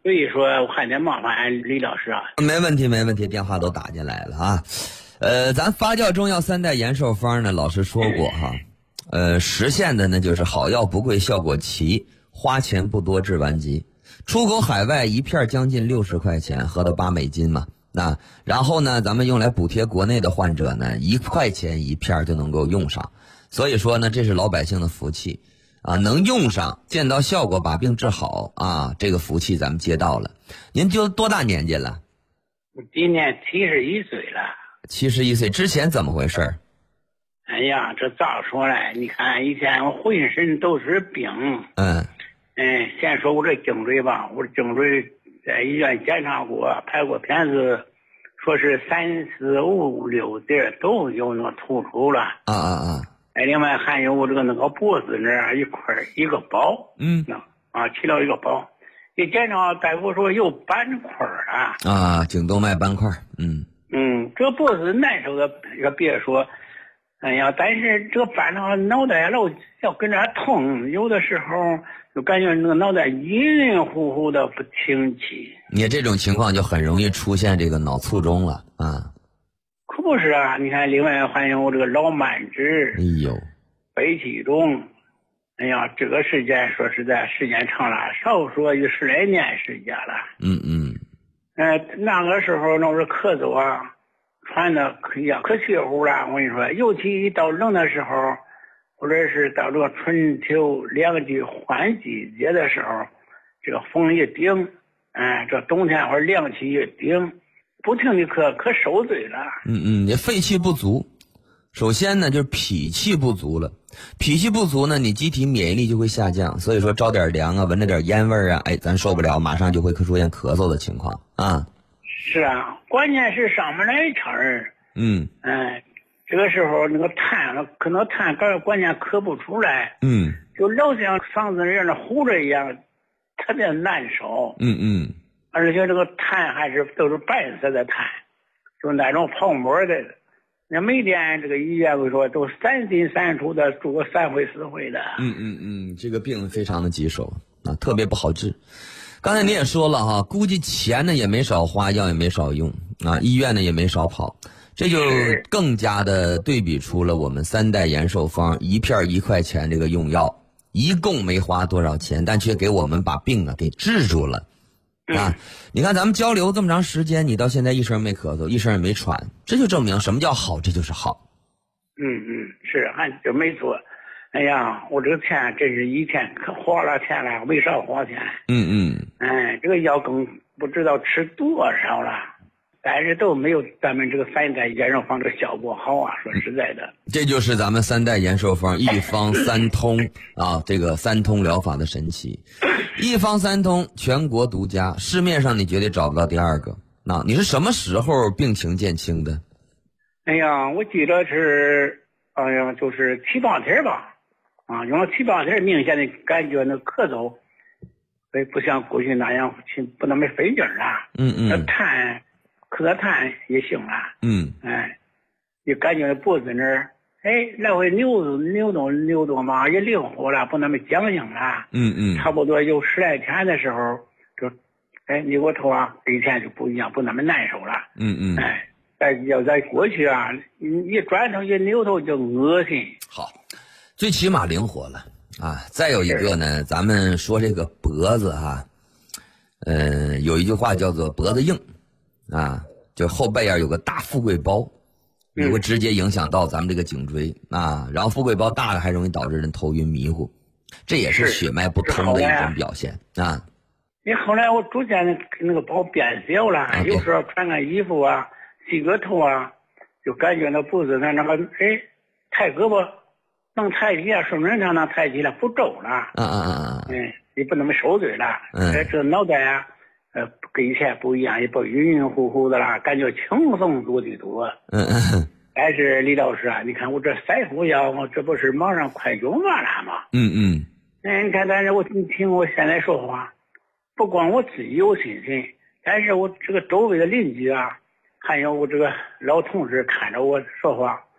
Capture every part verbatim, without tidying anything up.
所以说我还得麻烦李老师啊。 没问题没问题，电话都打进来了啊。呃，咱发酵中药三代延寿方呢，老师说过哈，呃，实现的呢就是好药不贵，效果齐，花钱不多，治完急。出口海外一片将近六十块钱，合到八美金嘛。那然后呢，咱们用来补贴国内的患者呢，一块钱一片就能够用上。所以说呢，这是老百姓的福气啊，能用上，见到效果，把病治好啊，这个福气咱们接到了。您就多大年纪了？ 今年七十一岁了。 七十一岁之前怎么回事？ 哎呀，这咋说呢？你看以前我浑身都是病。 嗯。 嗯，先说我这颈椎吧，我这颈椎在医院检查过，拍过片子，说是三四五六点都有那个突出了。 啊啊啊！ 哎，另外还有我这个那个脖子那儿一块一个包。 嗯。 啊，起了一个包。一检查，大夫说有斑块啊。 啊，颈动脉斑块。嗯。 嗯，这脖子难受的也别说，哎呀，但是这个斑上脑袋老要跟着痛，有的时候就感觉那个脑袋晕晕乎乎的不清晰。 你这种情况就很容易出现这个脑卒中了啊。 可不是啊，你看另外还有我这个脑慢支， 哎呦， 肺气肿。哎呀，这个时间说实在时间长了，少说有十来年时间了。 嗯嗯。 呃，那个时候那是咳嗽啊，喘的可呀可气乎了。我跟你说，尤其一到冷的时候，或者是到这个春秋两季换季节的时候，这个风一顶，哎、呃，这冬天或者凉气一顶，不停的咳，可受罪了。 嗯嗯，你肺气不足，首先呢就是脾气不足了。脾气不足呢，你机体免疫力就会下降，所以说着点凉啊，闻着点烟味啊，哎，咱受不了，马上就会出现咳嗽的情况啊。 是啊，关键是上面那一茬儿。 嗯。 哎，这个时候那个痰，可能痰刚关键咳不出来。 嗯。 就老像嗓子里那糊着一样，特别难受。 嗯嗯。 而且这个痰还是都是白色的痰，就那种泡沫的。那每天这个医院会说都三进三出的，住个三回四回的。 嗯嗯嗯，这个病非常的棘手啊，特别不好治。刚才你也说了哈，估计钱呢也没少花，药也没少用啊，医院呢也没少跑，这就更加的对比出了我们三代延寿方一片一块钱这个用药，一共没花多少钱，但却给我们把病啊给治住了。啊，你看咱们交流这么长时间，你到现在一声没咳嗽，一声也没喘，这就证明什么叫好，这就是好。 嗯嗯，是，还真没错。哎呀，我这个钱真是一天可花了钱了，没少花钱。 嗯嗯。 哎，这个药更不知道吃多少了，但是都没有咱们这个三代延寿方的效果好啊，说实在的。 这就是咱们三代延寿方一方三通啊，这个三通疗法的神奇。一方三通，全国独家，市面上你绝对找不到第二个。那你是什么时候病情见轻的？ 哎呀，我记得是，哎呀，就是七八天吧，啊，用了七八天，明显的感觉那咳嗽，哎，不像过去那样不那么费劲了。 嗯嗯。 那痰，咳痰也行了。 嗯。 哎，就感觉脖子那儿。哎，来回扭扭动扭动嘛，也灵活了，不那么僵硬了。 嗯嗯。 差不多有十来天的时候，就，哎，扭过头啊，这一天就不一样，不那么难受了。 嗯嗯。 哎，但要在过去啊，一转头一扭头就恶心。 好，最起码灵活了啊。再有一个呢，咱们说这个脖子哈、啊，呃，有一句话叫做脖子硬，啊，就后背啊有个大富贵包。也会直接影响到咱们这个颈椎啊，然后富贵包大了还容易导致人头晕迷糊，这也是血脉不通的一种表现啊。 你后来我逐渐的那个包变小了，啊、有时候穿个衣服啊，洗个头啊，就感觉那脖子上那个哎抬胳膊能抬起来，顺顺畅畅抬起来不皱了。 嗯嗯嗯嗯。 哎，也不那么受罪了。嗯。哎，这脑袋啊。呃，跟以前不一样，也不晕晕乎乎的啦，感觉轻松多得多。 嗯嗯。 但是李老师啊，你看我这三副药，我这不是马上快用完了吗？ 嗯嗯。 哎，你看，但是我你听我现在说话，不光我自己有信心，但是我这个周围的邻居啊，还有我这个老同事看着我说话，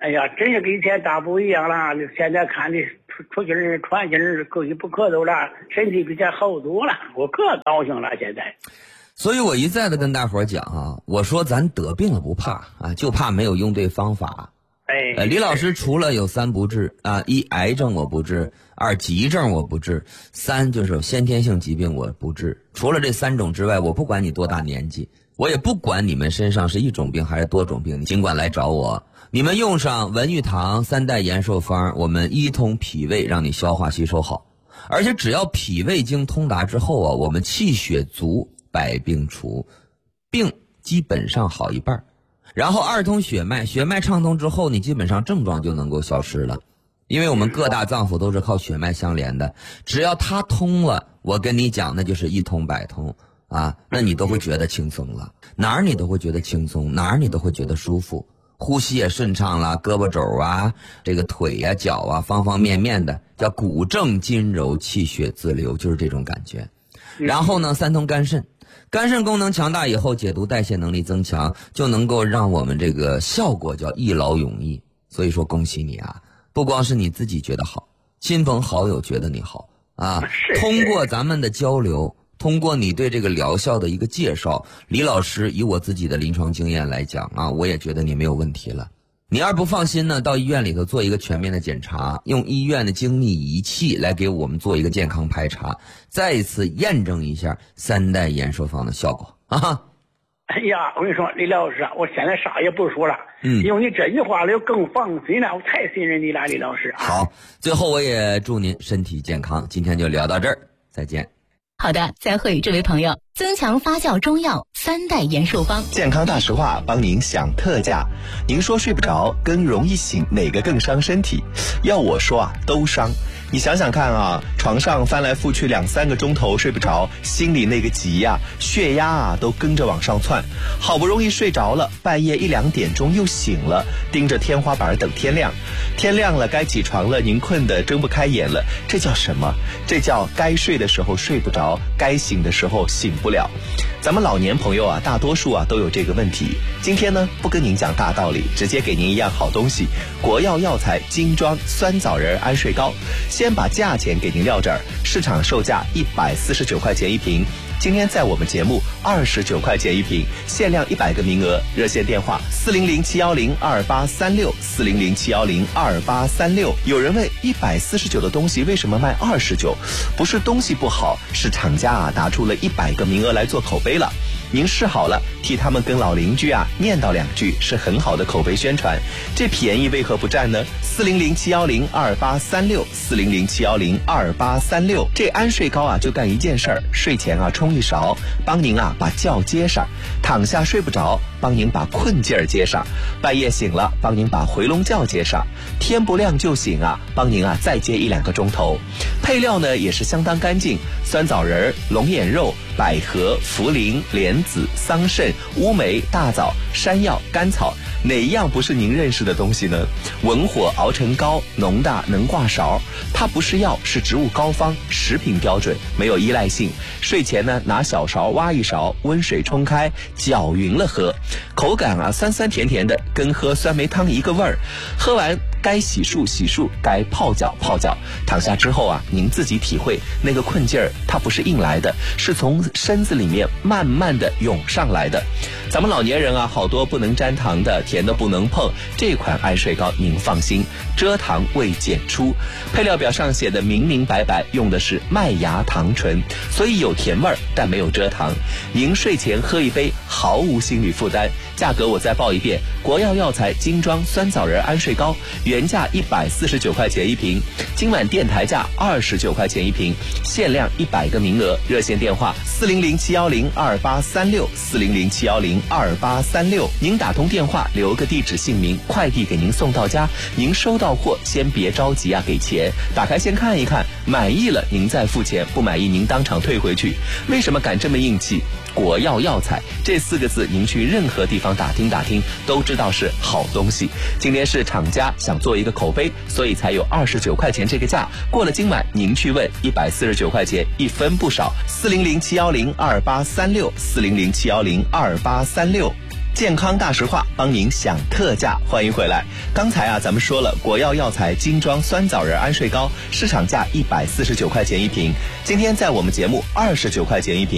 哎呀，真是跟以前大不一样了。现在看的出出去人传信儿，可以不咳嗽了，身体比以前好多了，我可高兴了。现在， 所以我一再的跟大伙儿讲啊，我说咱得病了不怕啊，就怕没有用对方法。 哎， 呃，李老师除了有三不治啊，一癌症我不治，二急症我不治，三就是先天性疾病我不治。除了这三种之外，我不管你多大年纪，我也不管你们身上是一种病还是多种病，你尽管来找我。你们用上文玉堂三代延寿方，我们一通脾胃，让你消化吸收好。而且只要脾胃经通达之后啊，我们气血足，百病除，病基本上好一半。然后二通血脉，血脉畅通之后，你基本上症状就能够消失了。因为我们各大脏腑都是靠血脉相连的，只要它通了，我跟你讲，那就是一通百通啊，那你都会觉得轻松了，哪儿你都会觉得轻松，哪儿你都会觉得舒服，呼吸也顺畅了，胳膊肘啊，这个腿呀、啊、脚啊，方方面面的，叫骨正筋柔，气血自流，就是这种感觉。然后呢，三通肝肾。肝肾功能强大以后，解毒代谢能力增强，就能够让我们这个效果叫一劳永逸。所以说恭喜你啊，不光是你自己觉得好，亲朋好友觉得你好啊。通过咱们的交流，通过你对这个疗效的一个介绍，李老师以我自己的临床经验来讲啊，我也觉得你没有问题了。你要是不放心呢，到医院里头做一个全面的检查，用医院的精密仪器来给我们做一个健康排查，再一次验证一下三代延寿方的效果啊！ 哎呀，我跟你说，李老师，我现在啥也不说了， 嗯， 用你这句话了，我更放心了，我太信任你了，李老师啊！ 好，最后我也祝您身体健康，今天就聊到这儿，再见。 好的，再会，这位朋友。增强发酵中药三代延寿方， 健康大实话帮您享特价。您说睡不着跟容易醒哪个更伤身体？要我说啊，都伤。你想想看啊，床上翻来覆去两三个钟头睡不着，心里那个急呀、啊，血压啊都跟着往上窜。好不容易睡着了，半夜一两点钟又醒了，盯着天花板等天亮。天亮了该起床了，您困得睁不开眼了，这叫什么？这叫该睡的时候睡不着，该醒的时候醒不了。咱们老年朋友啊，大多数啊都有这个问题。今天呢，不跟您讲大道理，直接给您一样好东西——国药药材精装酸枣仁安睡膏。先把价钱给您撂这儿，市场售价一百四十九块钱一瓶，今天在我们节目二十九块钱一瓶，限量一百个名额。热线电话四零零七幺零二八三六四零零七幺零二八三六。有人问一百四十九的东西为什么卖二十九？不是东西不好，是厂家啊拿出了一百个名额来做口碑了。您试好了，替他们跟老邻居啊念叨两句，是很好的口碑宣传。这便宜为何不占呢？四零零七幺零二八三六四零零七幺零二八三六。这安睡膏啊就干一件事儿，睡前啊冲一勺，帮您啊把觉接上，躺下睡不着，帮您把困劲儿接上，半夜醒了帮您把回笼觉接上，天不亮就醒啊，帮您啊再接一两个钟头。配料呢也是相当干净，酸枣仁、龙眼肉、百合、茯苓、莲子、桑葚、乌梅、大枣、山药、甘草，哪一样不是您认识的东西呢？文火熬成膏，浓大能挂勺。它不是药，是植物膏方，食品标准，没有依赖性。睡前呢，拿小勺挖一勺，温水冲开，搅匀了喝。口感啊，酸酸甜甜的，跟喝酸梅汤一个味儿。喝完该洗漱洗漱，该泡脚泡脚。躺下之后啊，您自己体会那个困劲儿，它不是硬来的，是从身子里面慢慢的涌上来的。咱们老年人啊，好多不能沾糖的，甜的不能碰。这款安睡膏您放心，蔗糖未检出。配料表上写的明明白白，用的是麦芽糖醇，所以有甜味儿，但没有蔗糖。您睡前喝一杯，毫无心理负担。价格我再报一遍：国药药材精装酸枣仁安睡膏，原价一百四十九块钱一瓶，今晚电台价二十九块钱一瓶，限量一百个名额。热线电话四零零七幺零二八三六四零零七幺零二八三六。您打通电话，留个地址姓名，快递给您送到家。您收到货先别着急啊，给钱，打开先看一看，满意了您再付钱，不满意您当场退回去。为什么敢这么硬气？国药药材这四个字，您去任何地方打听打听，都知道是好东西。今天是厂家想做一个口碑，所以才有二十九块钱这个价。过了今晚，您去问一百四十九块钱，一分不少。四零零七幺零二八三六四零零七幺零二八三六。 健康大实话帮您享特价，欢迎回来。刚才啊，咱们说了国药药材精装酸枣仁安睡膏，市场价一百四十九块钱一瓶，今天在我们节目二十九块钱一瓶。